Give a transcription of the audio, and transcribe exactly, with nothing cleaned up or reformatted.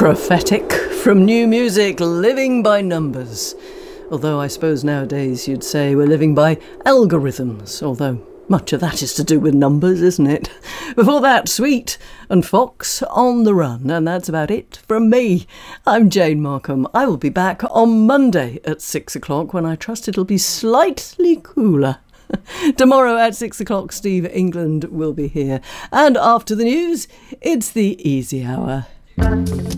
Prophetic from New Music, Living by Numbers. Although I suppose nowadays you'd say we're living by algorithms, although much of that is to do with numbers, isn't it? Before that, Sweet and Fox, On the Run, and that's about it from me. I'm Jane Markham. I will be back on Monday at six o'clock when I trust it'll be slightly cooler. Tomorrow at six o'clock, Steve England will be here. And after the news, it's the Easy Hour.